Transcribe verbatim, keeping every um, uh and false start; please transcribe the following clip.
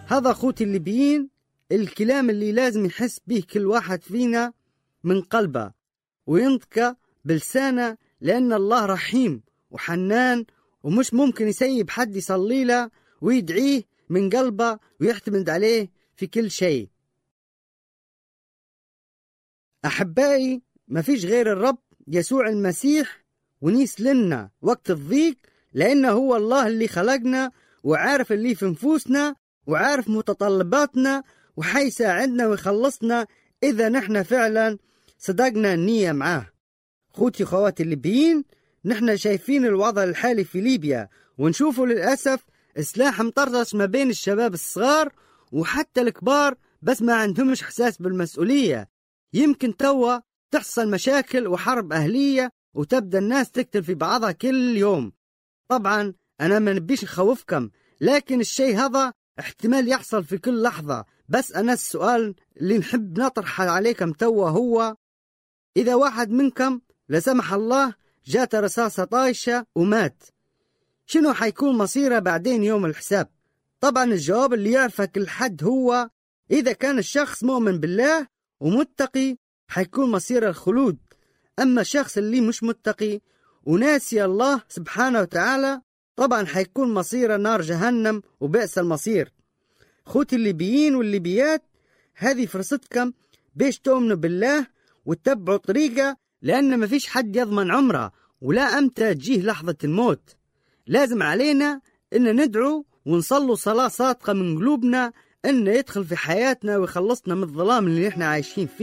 هذا أخوتي الليبيين الكلام اللي لازم يحس به كل واحد فينا من قلبه وينطق بلسانه، لأن الله رحيم وحنان ومش ممكن يسيب حد يصلي له ويدعيه من قلبه ويعتمد عليه في كل شيء. أحبائي، ما فيش غير الرب يسوع المسيح ونيس لنا وقت الضيق، لأنه هو الله اللي خلقنا وعارف اللي في نفوسنا وعارف متطلباتنا وحيساعدنا ويخلصنا إذا نحن فعلا صدقنا النية معاه. خوتي خواتي الليبيين، نحن شايفين الوضع الحالي في ليبيا ونشوفه للأسف إصلاح مطرطش ما بين الشباب الصغار وحتى الكبار، بس ما عندهمش إحساس بالمسؤولية. يمكن توا تحصل مشاكل وحرب أهلية وتبدأ الناس تقتل في بعضها كل يوم. طبعا أنا ما نبيش نخوفكم، لكن الشيء هذا احتمال يحصل في كل لحظة. بس أنا السؤال اللي نحب نطرحه عليكم توا هو: إذا واحد منكم لا سمح الله جات رصاصة طايشة ومات، شنو حيكون مصيره بعدين يوم الحساب؟ طبعا الجواب اللي يعرفه كل حد هو: إذا كان الشخص مؤمن بالله ومتقي حيكون مصير الخلود، أما الشخص اللي مش متقي وناسي الله سبحانه وتعالى طبعا حيكون مصير نار جهنم وبئس المصير. خوتي الليبيين والليبيات، هذه فرصتكم بيش تؤمنوا بالله وتتبعوا طريقة، لأن ما فيش حد يضمن عمره ولا أمتى تجيه لحظة الموت. لازم علينا إن ندعو ونصلوا صلاة صادقة من قلوبنا إن يدخل في حياتنا ويخلصنا من الظلام اللي احنا عايشين فيه.